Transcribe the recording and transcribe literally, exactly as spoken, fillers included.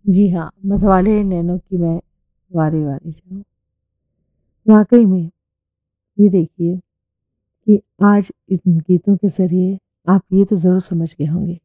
जी हाँ, मतवाले नैनों की मैं वारे-वारे जाऊँ। वाक़ई में ये देखिए कि आज इन गीतों के ज़रिए आप ये तो ज़रूर समझ गए होंगे